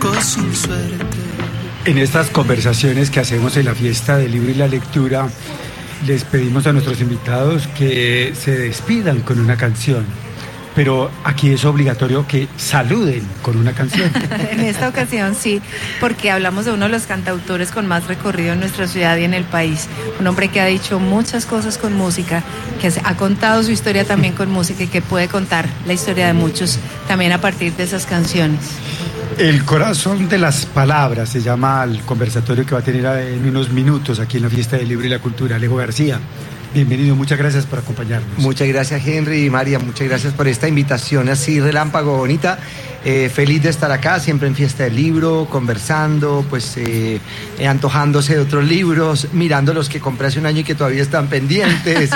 Sin suerte. En estas conversaciones que hacemos en la fiesta del libro y la lectura, les pedimos a nuestros invitados que se despidan con una canción. Pero aquí es obligatorio que saluden con una canción. En esta ocasión sí, porque hablamos de uno de los cantautores con más recorrido en nuestra ciudad y en el país. Un hombre que ha dicho muchas cosas con música, que ha contado su historia también con música y que puede contar la historia de muchos también a partir de esas canciones. El corazón de las palabras se llama el conversatorio que va a tener en unos minutos aquí en la fiesta del libro y la cultura. Alejo García, bienvenido, muchas gracias por acompañarnos. Muchas gracias, Henry y María, muchas gracias por esta invitación así relámpago bonita. Feliz de estar acá, siempre en Fiesta del Libro, conversando, pues antojándose de otros libros, mirando los que compré hace un año y que todavía están pendientes,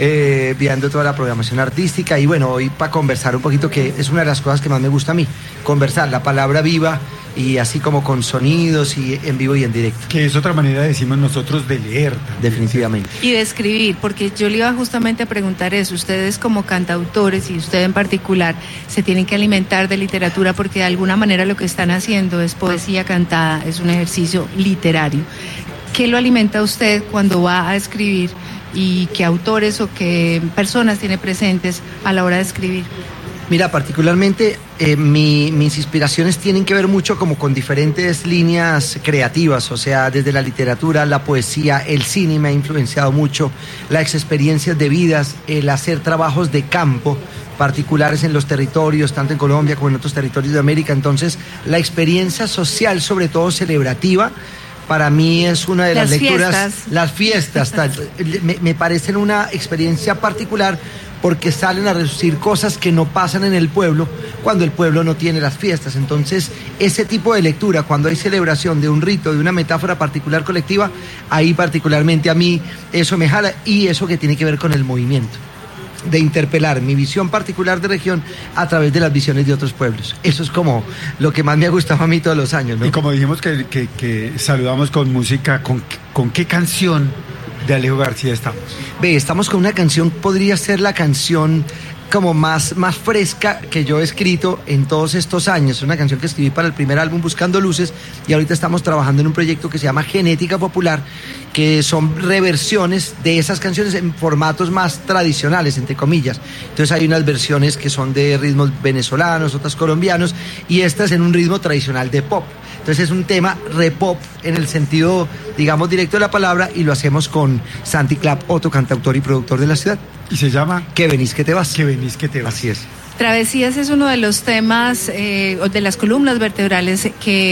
viendo toda la programación artística y bueno, hoy para conversar un poquito, que es una de las cosas que más me gusta a mí, conversar, la palabra viva y así como con sonidos y en vivo y en directo. Que es otra manera, decimos nosotros, de leer también. Definitivamente. Y de escribir, porque yo le iba justamente a preguntar eso, ustedes como cantautores y usted en particular, se tienen que alimentar de literatura porque de alguna manera lo que están haciendo es poesía cantada, es un ejercicio literario. ¿Qué lo alimenta usted cuando va a escribir y qué autores o qué personas tiene presentes a la hora de escribir? Mira, particularmente mis inspiraciones tienen que ver mucho como con diferentes líneas creativas, o sea, desde la literatura, la poesía, el cine me ha influenciado mucho, las experiencias de vidas, el hacer trabajos de campo particulares en los territorios, tanto en Colombia como en otros territorios de América. Entonces, la experiencia social, sobre todo celebrativa, para mí es una de las lecturas. Las fiestas, me parecen una experiencia particular porque salen a reducir cosas que no pasan en el pueblo cuando el pueblo no tiene las fiestas. Entonces, ese tipo de lectura, cuando hay celebración de un rito, de una metáfora particular colectiva, ahí particularmente a mí eso me jala, y eso que tiene que ver con el movimiento, de interpelar mi visión particular de región a través de las visiones de otros pueblos. Eso es como lo que más me ha gustado a mí todos los años, ¿no? Y como dijimos que saludamos con música, ¿con qué canción de Alejo García estamos? Estamos con una canción, podría ser la canción como más fresca que yo he escrito en todos estos años. Es una canción que escribí para el primer álbum Buscando Luces, y ahorita estamos trabajando en un proyecto que se llama Genética Popular, que son reversiones de esas canciones en formatos más tradicionales, entre comillas. Entonces hay unas versiones que son de ritmos venezolanos, otras colombianos, y estas en un ritmo tradicional de pop. Entonces es un tema repop en el sentido, digamos, directo de la palabra, y lo hacemos con Santi Clapp, otro cantautor y productor de la ciudad. ¿Y se llama? Que venís que te vas. Que venís que te vas. Así es. Travesías es uno de los temas, de las columnas vertebrales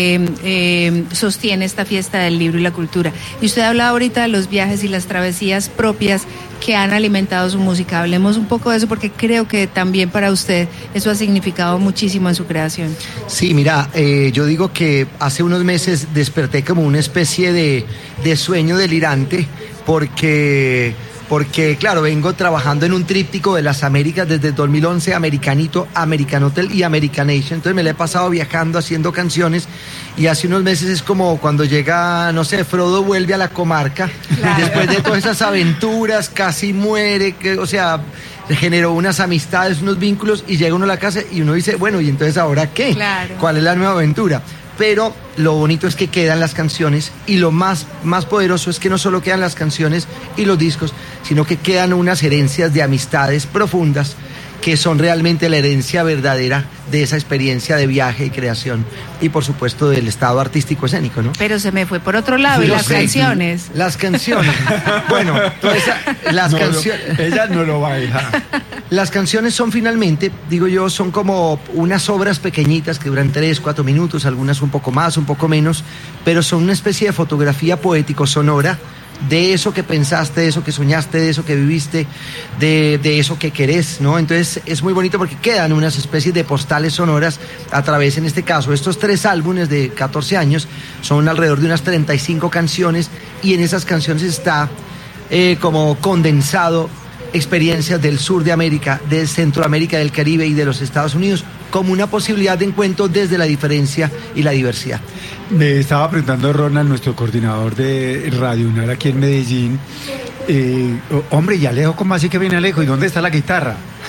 que sostiene esta fiesta del libro y la cultura. Y usted hablaba ahorita de los viajes y las travesías propias que han alimentado su música. Hablemos un poco de eso, porque creo que también para usted eso ha significado muchísimo en su creación. Sí, mira, yo digo que hace unos meses desperté como una especie de sueño delirante, porque claro, vengo trabajando en un tríptico de las Américas desde el 2011, Americanito, American Hotel y Americanation. Entonces me la he pasado viajando, haciendo canciones, y hace unos meses es como cuando llega, no sé, Frodo vuelve a la comarca, claro. Después de todas esas aventuras, casi muere, o sea, generó unas amistades, unos vínculos, y llega uno a la casa y uno dice, bueno, ¿y entonces ahora qué? Claro. ¿Cuál es la nueva aventura? Pero lo bonito es que quedan las canciones, y lo más poderoso es que no solo quedan las canciones y los discos, sino que quedan unas herencias de amistades profundas que son realmente la herencia verdadera de esa experiencia de viaje y creación, y por supuesto del estado artístico escénico, ¿no? Pero se me fue por otro lado, y las canciones. Las canciones. Bueno, las canciones. Ella no lo va a dejar. Las canciones son finalmente, digo yo, son como unas obras pequeñitas que duran 3, 4 minutos, algunas un poco más, un poco menos, pero son una especie de fotografía poético-sonora de eso que pensaste, de eso que soñaste, de eso que viviste, de eso que querés, ¿no? Entonces es muy bonito porque quedan unas especies de postales sonoras a través, en este caso, estos 3 álbumes de 14 años, son alrededor de unas 35 canciones, y en esas canciones está como condensado experiencias del sur de América, de Centroamérica, del Caribe y de los Estados Unidos, como una posibilidad de encuentro desde la diferencia y la diversidad. Me estaba preguntando Ronald, nuestro coordinador de Radio UNAR aquí en Medellín, hombre, ¿y Alejo? ¿Cómo así que viene Alejo? ¿Y dónde está la guitarra?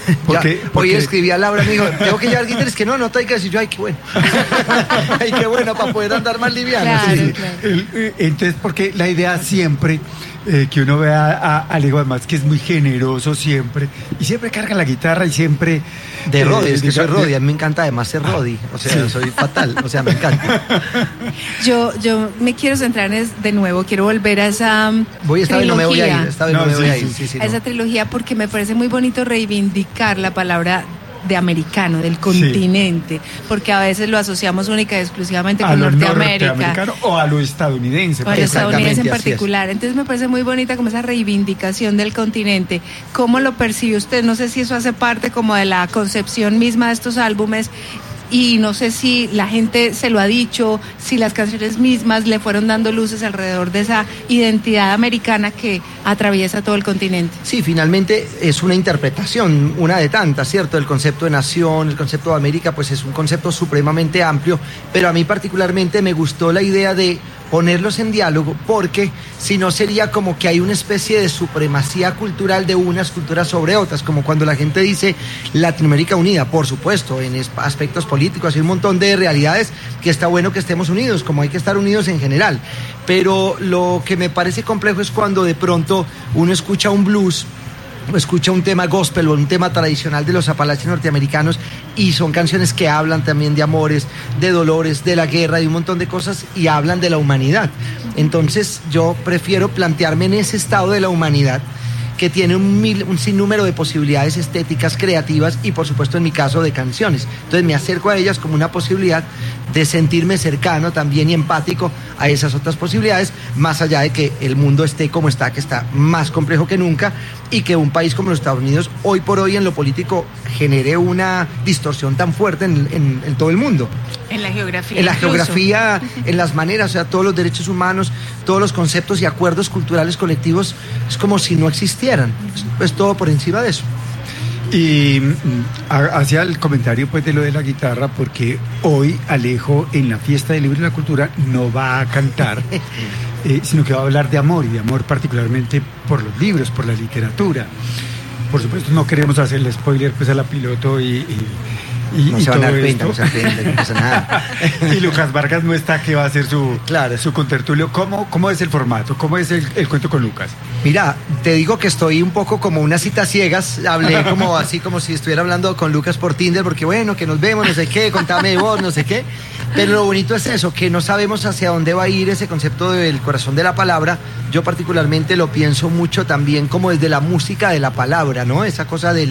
Porque hoy escribí a Laura, me dijo, tengo que llevar guitarras, que no hay que decir yo, ay, qué bueno. Ay, qué bueno, para poder andar más liviano. Claro, Sí. claro. Entonces, porque la idea siempre que uno vea a Alejo, además que es muy generoso siempre, y siempre carga la guitarra y siempre... De Rodi, es que soy Rodi, a mí me encanta además ser Rodi, o sea, Sí. soy fatal, o sea, me encanta. Yo me quiero centrar de nuevo, quiero volver a esa Voy, esta vez no me voy a ir, trilogía. esta vez no me voy a ir, sí, A esa no. trilogía, porque me parece muy bonito reivindicar la palabra de americano, del continente, porque a veces lo asociamos única y exclusivamente a con lo Norteamérica. norteamericano o a lo estadounidense. O el estadounidense en Exactamente, así es. particular. Entonces me parece muy bonita como esa reivindicación del continente. ¿Cómo lo percibe usted? No sé si eso hace parte como de la concepción misma de estos álbumes, y no sé si la gente se lo ha dicho, si las canciones mismas le fueron dando luces alrededor de esa identidad americana que atraviesa todo el continente. Sí, finalmente es una interpretación, una de tantas, ¿cierto? El concepto de nación, el concepto de América, pues es un concepto supremamente amplio, pero a mí particularmente me gustó la idea de ponerlos en diálogo, porque si no sería como que hay una especie de supremacía cultural de unas culturas sobre otras, como cuando la gente dice Latinoamérica unida, por supuesto, en aspectos políticos hay un montón de realidades que está bueno que estemos unidos, como hay que estar unidos en general, pero lo que me parece complejo es cuando de pronto uno escucha un blues o escucha un tema gospel o un tema tradicional de los Apalaches norteamericanos, y son canciones que hablan también de amores, de dolores, de la guerra, de un montón de cosas, y hablan de la humanidad. Entonces yo prefiero plantearme en ese estado de la humanidad, que tiene un sinnúmero de posibilidades estéticas, creativas y por supuesto en mi caso de canciones. Entonces me acerco a ellas como una posibilidad de sentirme cercano también y empático a esas otras posibilidades, más allá de que el mundo esté como está, que está más complejo que nunca, y que un país como los Estados Unidos hoy por hoy en lo político genere una distorsión tan fuerte en todo el mundo. En la geografía. En la incluso. geografía, en las maneras, o sea, todos los derechos humanos, todos los conceptos y acuerdos culturales colectivos, es como si no existieran. Es todo por encima de eso. Y hacía el comentario pues de lo de la guitarra, porque hoy Alejo en la fiesta del libro y la cultura no va a cantar, sino que va a hablar de amor, y de amor particularmente por los libros, por la literatura. Por supuesto no queremos hacerle spoiler pues a la piloto y No se van a dar cuenta, esto. no se dan cuenta, no pasa nada. Y Lucas Vargas no está, que va a hacer su contertulio. ¿Cómo es el formato? ¿Cómo es el cuento con Lucas? Mira, te digo que estoy un poco como unas citas ciegas, hablé como así como si estuviera hablando con Lucas por Tinder, porque bueno, que nos vemos, no sé qué, contame de vos, no sé qué, pero lo bonito es eso, que no sabemos hacia dónde va a ir ese concepto del corazón de la palabra. Yo particularmente lo pienso mucho también como desde la música de la palabra, ¿no? Esa cosa la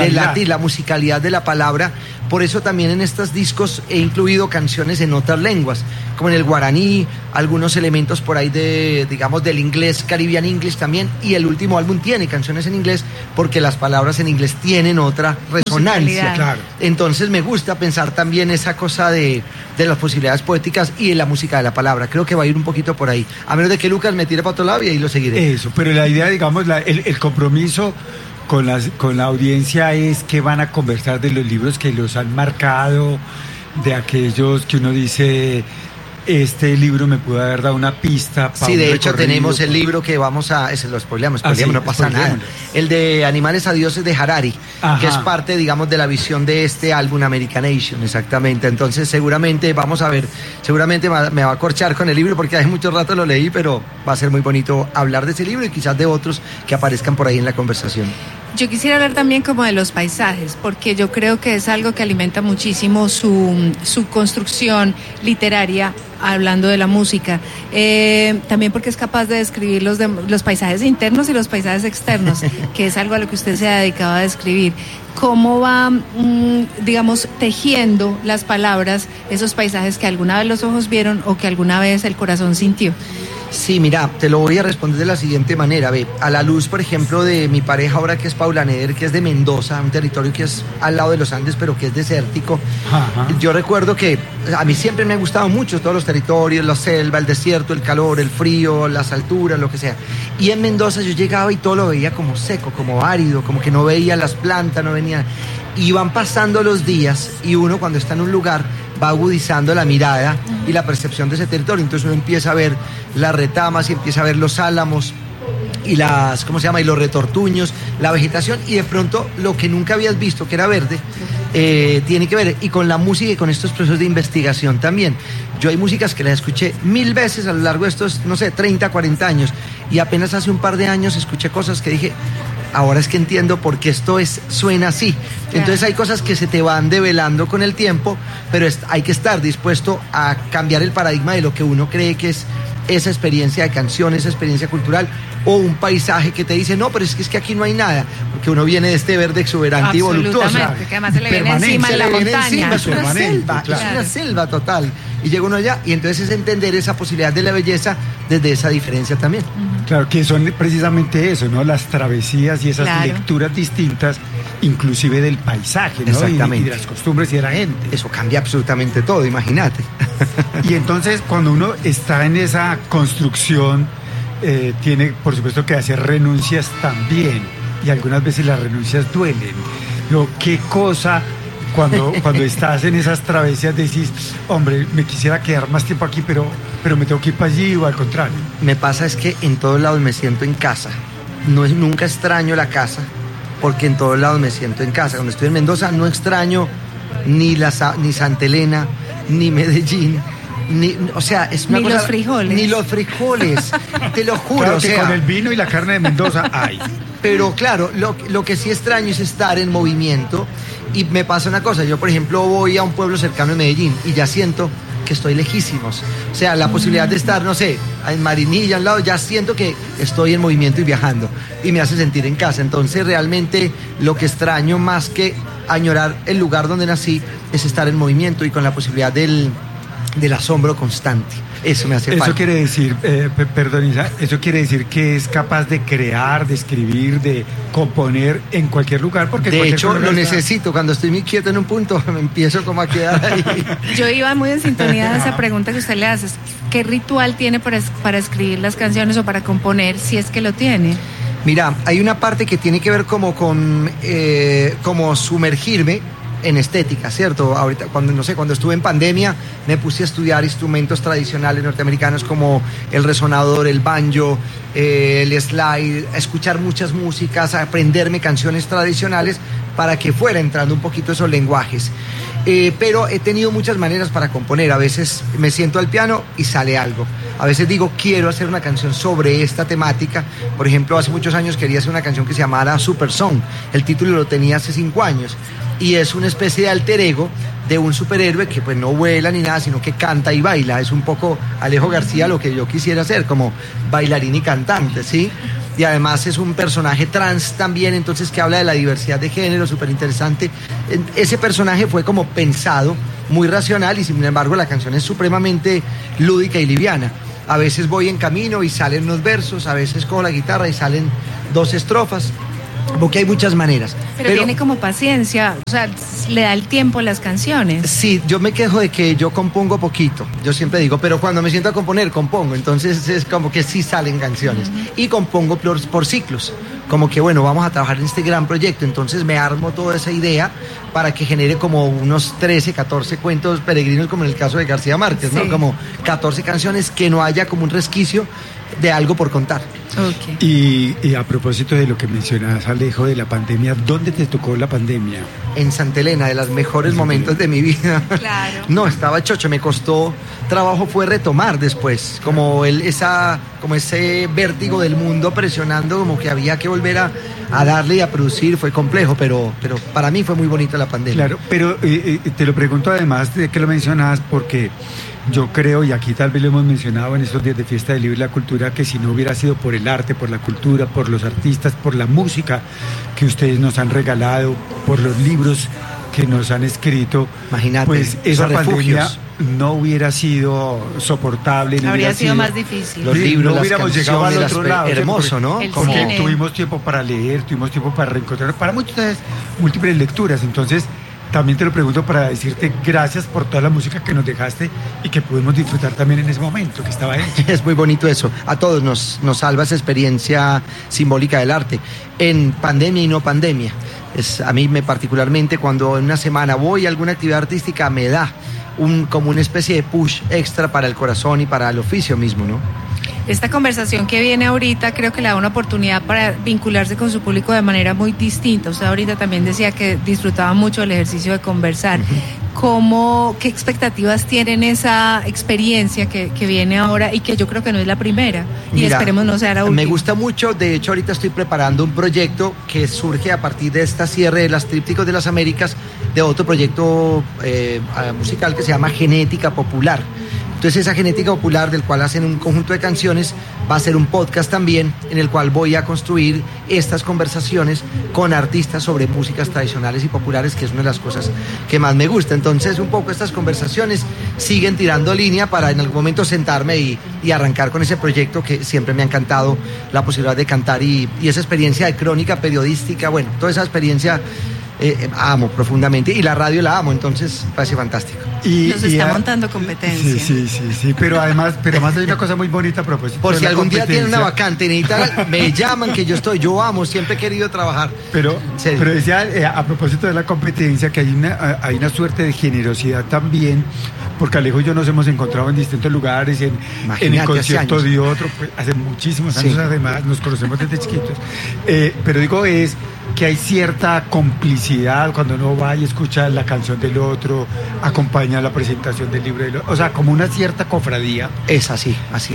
musicalidad de la palabra. Por eso también en estos discos he incluido canciones en otras lenguas, como en el guaraní, algunos elementos por ahí digamos, del inglés, Caribbean English también, y el último álbum tiene canciones en inglés porque las palabras en inglés tienen otra resonancia. Claro. Entonces me gusta pensar también esa cosa de las posibilidades poéticas y de la música de la palabra. Creo que va a ir un poquito por ahí, a menos de que Lucas me tire para otro lado y ahí lo seguiré. Eso, pero la idea, digamos, el compromiso con la audiencia es que van a conversar de los libros que los han marcado, de aquellos que uno dice, este libro me pudo haber dado una pista. Sí, de hecho tenemos el libro que vamos a, ese lo spoileamos, no pasa nada. El de Animales a Dioses de Harari, que es parte, digamos, de la visión de este álbum Americanation, exactamente. Entonces seguramente vamos a ver, seguramente me va a corchar con el libro porque hace mucho rato lo leí, pero va a ser muy bonito hablar de ese libro y quizás de otros que aparezcan por ahí en la conversación. Yo quisiera hablar también como de los paisajes, porque yo creo que es algo que alimenta muchísimo su construcción literaria, hablando de la música. También porque es capaz de describir los paisajes internos y los paisajes externos, que es algo a lo que usted se ha dedicado a describir. ¿Cómo va, digamos, tejiendo las palabras esos paisajes que alguna vez los ojos vieron o que alguna vez el corazón sintió? Sí, mira, te lo voy a responder de la siguiente manera. Ve, a la luz, por ejemplo, de mi pareja ahora, que es Paula Neder, que es de Mendoza, un territorio que es al lado de los Andes, pero que es desértico. Ajá. Yo recuerdo que a mí siempre me ha gustado mucho todos los territorios, la selva, el desierto, el calor, el frío, las alturas, lo que sea. Y en Mendoza yo llegaba y todo lo veía como seco, como árido, como que no veía las plantas, no venía. Y van pasando los días y uno cuando está en un lugar va agudizando la mirada y la percepción de ese territorio. Entonces uno empieza a ver las retamas y empieza a ver los álamos y las, ¿cómo se llama? Y los retortuños, la vegetación, y de pronto lo que nunca habías visto, que era verde, tiene que ver, y con la música y con estos procesos de investigación también. Yo hay músicas que las escuché 1000 veces a lo largo de estos, no sé, 30, 40 años, y apenas hace un par de años escuché cosas que dije, ahora es que entiendo por qué suena así. Entonces hay cosas que se te van develando con el tiempo, pero hay que estar dispuesto a cambiar el paradigma de lo que uno cree que es esa experiencia de canción, esa experiencia cultural, o un paisaje que te dice, no, pero es que aquí no hay nada, porque uno viene de este verde exuberante y voluptuoso. Absolutamente, que además se le viene encima en la montaña. Es una selva, claro. Es una selva total. Y llega uno allá, y entonces es entender esa posibilidad de la belleza desde esa diferencia también. Claro, que son precisamente eso, ¿no? Las travesías y esas lecturas distintas, inclusive del paisaje, ¿no? Exactamente. Y de las costumbres y de la gente. Eso cambia absolutamente todo, imagínate. Y entonces, cuando uno está en esa construcción, tiene, por supuesto, que hacer renuncias también. Y algunas veces las renuncias duelen. ¿Qué cosa... Cuando estás en esas travesías decís, hombre, me quisiera quedar más tiempo aquí, pero me tengo que ir para allí, o al contrario? Me pasa es que en todos lados me siento en casa. Nunca extraño la casa, porque en todos lados me siento en casa. Cuando estoy en Mendoza no extraño ni Santa Elena, ni Medellín, o sea, es una ni cosa... los frijoles. Ni los frijoles, te lo juro. Claro, o sea, que con el vino y la carne de Mendoza hay. Pero claro, lo que sí extraño es estar en movimiento. Y me pasa una cosa, yo por ejemplo voy a un pueblo cercano de Medellín y ya siento que estoy lejísimos. O sea, la posibilidad de estar, no sé, en Marinilla al lado, ya siento que estoy en movimiento y viajando. Y me hace sentir en casa. Entonces realmente lo que extraño más que añorar el lugar donde nací es estar en movimiento y con la posibilidad del asombro constante. Eso me hace falta. Eso quiere decir, perdón Isa, eso quiere decir que es capaz de crear, de escribir, de componer en cualquier lugar, porque de hecho lo está... necesito. Cuando estoy muy quieto en un punto me empiezo como a quedar ahí. Yo iba muy en sintonía de esa pregunta que usted le hace. ¿Qué ritual tiene para escribir las canciones o para componer, si es que lo tiene? Mira, hay una parte que tiene que ver como con como sumergirme en estética, ¿cierto? Ahorita, cuando estuve en pandemia, me puse a estudiar instrumentos tradicionales norteamericanos como el resonador, el banjo, el slide, a escuchar muchas músicas, a aprenderme canciones tradicionales para que fuera entrando un poquito esos lenguajes. Pero he tenido muchas maneras para componer. A veces me siento al piano y sale algo. A veces digo, quiero hacer una canción sobre esta temática. Por ejemplo, hace muchos años quería hacer una canción que se llamara Super Song. El título lo tenía hace 5 años. Y es una especie de alter ego de un superhéroe que pues no vuela ni nada, sino que canta y baila. Es un poco Alejo García lo que yo quisiera hacer, como bailarín y cantante, ¿sí? Y además es un personaje trans también, entonces que habla de la diversidad de género, súper interesante. Ese personaje fue como pensado, muy racional, y sin embargo la canción es supremamente lúdica y liviana. A veces voy en camino y salen unos versos, a veces cojo la guitarra y salen 2 estrofas. Porque hay muchas maneras. Pero tiene como paciencia, o sea, le da el tiempo a las canciones. Sí, yo me quejo de que yo compongo poquito. Yo siempre digo, pero cuando me siento a componer, compongo. Entonces es como que sí salen canciones. Y compongo por ciclos. Como que, bueno, vamos a trabajar en este gran proyecto. Entonces me armo toda esa idea para que genere como unos 13, 14 cuentos peregrinos, como en el caso de García Márquez, ¿no? Como 14 canciones, que no haya como un resquicio de algo por contar. Okay. Y a propósito de lo que mencionas, Alejo, de la pandemia, ¿dónde te tocó la pandemia? En Santa Elena, de los mejores momentos de mi vida. Claro. No, estaba chocho, me costó trabajo, fue retomar después, como ese vértigo del mundo presionando, como que había que volver a darle y a producir, fue complejo, pero para mí fue muy bonita la pandemia. Claro, pero te lo pregunto además de que lo mencionas, porque yo creo, y aquí tal vez lo hemos mencionado en estos días de Fiesta del Libro y la Cultura, que si no hubiera sido por el arte, por la cultura, por los artistas, por la música que ustedes nos han regalado, por los libros que nos han escrito, imagínate, pues esa pandemia no hubiera sido soportable. No habría sido más difícil. Los libros, no hubiéramos llegado al otro lado. Hermoso, ¿no? Como que tuvimos tiempo para leer, tuvimos tiempo para reencontrar, para muchas múltiples lecturas. Entonces, también te lo pregunto para decirte gracias por toda la música que nos dejaste y que pudimos disfrutar también en ese momento que estaba hecho. Es muy bonito eso. A todos nos salva esa experiencia simbólica del arte, en pandemia y no pandemia. A mí particularmente, cuando en una semana voy a alguna actividad artística, me da como una especie de push extra para el corazón y para el oficio mismo, ¿no? Esta conversación que viene ahorita creo que le da una oportunidad para vincularse con su público de manera muy distinta. Usted ahorita también decía que disfrutaba mucho el ejercicio de conversar. ¿Qué expectativas tienen esa experiencia que viene ahora y que yo creo que no es la primera? Y Mira, esperemos no sea la última. Me gusta mucho, de hecho ahorita estoy preparando un proyecto que surge a partir de esta cierre de las Trípticos de las Américas, de otro proyecto musical que se llama Genética Popular. Entonces esa Genética Popular, del cual hacen un conjunto de canciones, va a ser un podcast también en el cual voy a construir estas conversaciones con artistas sobre músicas tradicionales y populares, que es una de las cosas que más me gusta. Entonces un poco estas conversaciones siguen tirando línea para en algún momento sentarme y arrancar con ese proyecto que siempre me ha encantado, la posibilidad de cantar y esa experiencia de crónica periodística, bueno, toda esa experiencia amo profundamente y la radio la amo, entonces parece fantástico. Nos está montando competencia. Sí, pero además hay una cosa muy bonita a propósito. Por si algún día tienen una vacante, me llaman, que yo amo, siempre he querido trabajar. Pero decía, a propósito de la competencia, que hay una suerte de generosidad también, porque Alejo y yo nos hemos encontrado en distintos lugares, en el concierto de otro, pues, hace muchísimos años además, nos conocemos desde chiquitos. Pero digo, es que hay cierta complicidad cuando uno va y escucha la canción del otro, acompaña la presentación del libro del otro, o sea, como una cierta cofradía. Es así es.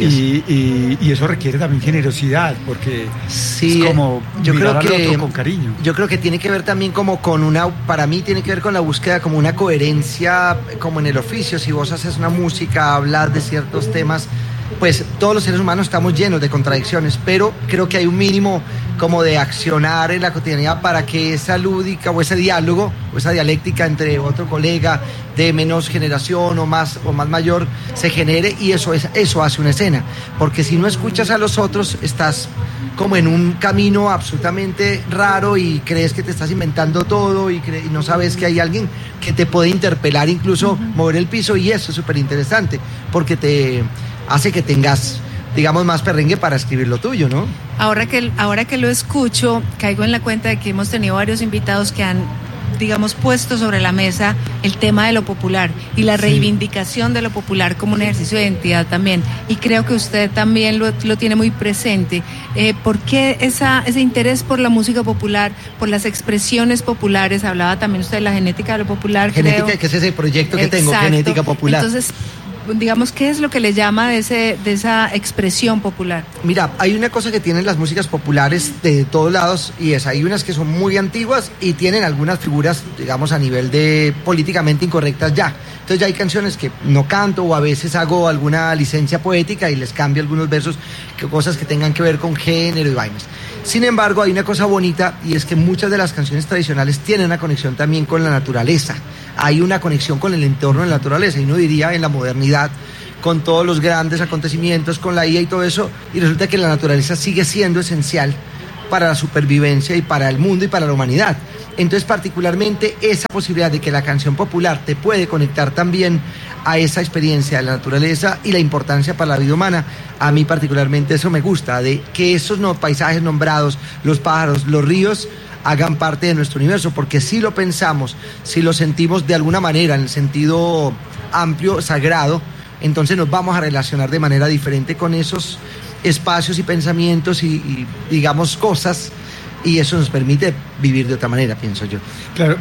Y eso requiere también generosidad, porque es como mirar al otro con cariño. Yo creo que tiene que ver también como para mí tiene que ver con la búsqueda como una coherencia, como en el oficio. Si vos haces una música, hablas de ciertos temas, pues todos los seres humanos estamos llenos de contradicciones, pero creo que hay un mínimo como de accionar en la cotidianidad para que esa lúdica o ese diálogo o esa dialéctica entre otro colega de menos generación o más mayor se genere, y eso hace una escena, porque si no escuchas a los otros estás como en un camino absolutamente raro y crees que te estás inventando todo y no sabes que hay alguien que te puede interpelar, incluso mover el piso, y eso es súper interesante porque te hace que tengas, digamos, más perrengue para escribir lo tuyo, ¿no? Ahora que lo escucho, caigo en la cuenta de que hemos tenido varios invitados que han, digamos, puesto sobre la mesa el tema de lo popular y la reivindicación de lo popular como un ejercicio de identidad también. Y creo que usted también lo tiene muy presente. ¿Por qué ese interés por la música popular, por las expresiones populares? Hablaba también usted de la genética de lo popular, Genética, creo. que es ese proyecto que tengo, Genética Popular. Entonces, digamos, ¿qué es lo que le llama de esa expresión popular? Mira, hay una cosa que tienen las músicas populares de todos lados, y hay unas que son muy antiguas y tienen algunas figuras, digamos, a nivel de políticamente incorrectas ya. Entonces ya hay canciones que no canto, o a veces hago alguna licencia poética y les cambio algunos versos, cosas que tengan que ver con género y vainas. Sin embargo, hay una cosa bonita, y es que muchas de las canciones tradicionales tienen una conexión también con la naturaleza. Hay una conexión con el entorno de la naturaleza, y uno diría en la modernidad, con todos los grandes acontecimientos, con la IA y todo eso, y resulta que la naturaleza sigue siendo esencial para la supervivencia y para el mundo y para la humanidad. Entonces, particularmente esa posibilidad de que la canción popular te puede conectar también a esa experiencia de la naturaleza y la importancia para la vida humana, a mí particularmente eso me gusta, de que esos paisajes nombrados, los pájaros, los ríos, hagan parte de nuestro universo, porque si lo pensamos, si lo sentimos de alguna manera en el sentido amplio, sagrado, entonces nos vamos a relacionar de manera diferente con esos espacios y pensamientos y digamos, cosas, y eso nos permite vivir de otra manera, pienso yo. Claro,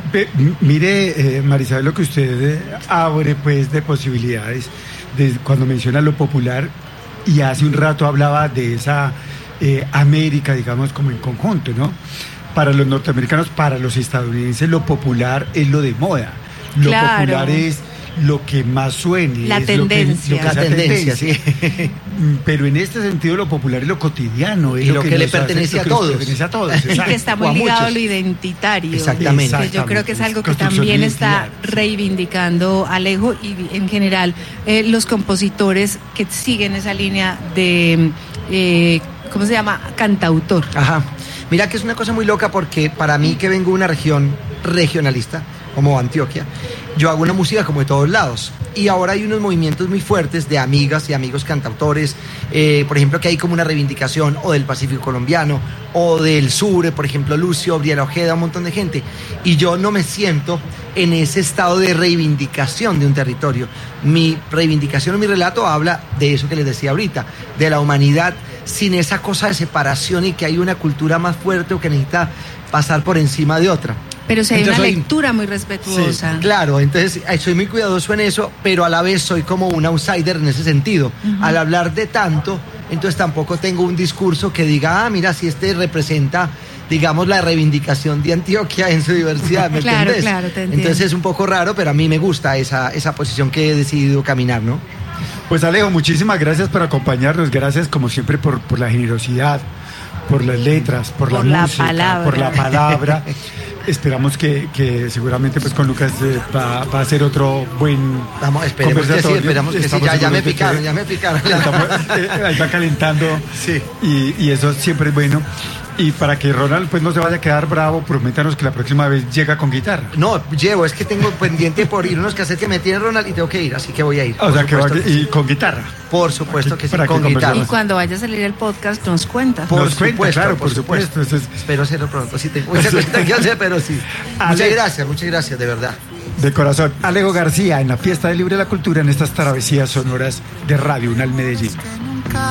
mire, Marisabel, lo que usted abre pues de posibilidades, cuando menciona lo popular, y hace un rato hablaba de esa América, digamos, como en conjunto, ¿no? Para los norteamericanos, para los estadounidenses, lo popular es lo de moda. Lo popular es lo que más suene. La es tendencia. Lo que la tendencia, sí. Pero en este sentido, lo popular es lo cotidiano. Es y lo que le pertenece a todos. Exacto. Y que está muy ligado a lo identitario. Exactamente. Que yo creo que es algo que también está reivindicando Alejo y en general los compositores que siguen esa línea de, ¿cómo se llama? Cantautor. Ajá. Mira que es una cosa muy loca, porque para mí, que vengo de una región regionalista como Antioquia, yo hago una música como de todos lados. Y ahora hay unos movimientos muy fuertes de amigas y amigos cantautores, por ejemplo, que hay como una reivindicación o del Pacífico colombiano o del sur, por ejemplo, Lucio, Briela Ojeda, un montón de gente. Y yo no me siento en ese estado de reivindicación de un territorio. Mi reivindicación o mi relato habla de eso que les decía ahorita, de la humanidad sin esa cosa de separación y que hay una cultura más fuerte o que necesita pasar por encima de otra. Pero si hay una lectura muy respetuosa. Sí, claro, entonces soy muy cuidadoso en eso, pero a la vez soy como un outsider en ese sentido. Al hablar de tanto, entonces tampoco tengo un discurso que diga, mira, si este representa, digamos, la reivindicación de Antioquia en su diversidad, ¿me entiendes? Claro, te entiendo. Entonces es un poco raro, pero a mí me gusta esa posición que he decidido caminar, ¿no? Pues Alejo, muchísimas gracias por acompañarnos, gracias como siempre por la generosidad, por las letras, por la música, por la palabra. Esperamos que seguramente pues con Lucas va a ser otro buen conversatorio. Esperamos que sí, ya me picaron. Ahí va calentando, sí. Y eso siempre es bueno. Y para que Ronald pues no se vaya a quedar bravo, prométanos que la próxima vez llega con guitarra. No, es que tengo pendiente por ir unos cassettes que me tiene Ronald y tengo que ir, así que voy a ir. O sea, y con guitarra. Por supuesto que sí, con guitarra. Y cuando vaya a salir el podcast nos cuenta. Por supuesto. Espero hacerlo pronto, sí tengo mucha cuenta que hacer, pero sí. Muchas gracias, de verdad. De corazón. Alejo García en la Fiesta del Libro de la Cultura en estas travesías sonoras de Radio UNAL Medellín.